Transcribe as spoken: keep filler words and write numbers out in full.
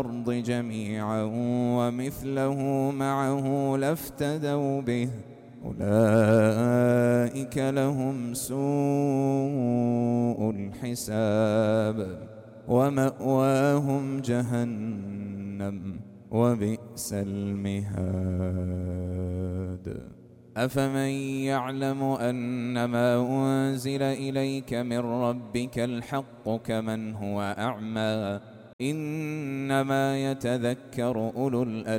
الأرض جميعا ومثله معه لافتدوا به أولئك لهم سوء الحساب ومأواهم جهنم وبئس المهاد. أفمن يعلم أنما أنزل إليك من ربك الحق كمن هو أعمى إنما يتذكر أولو الألباب.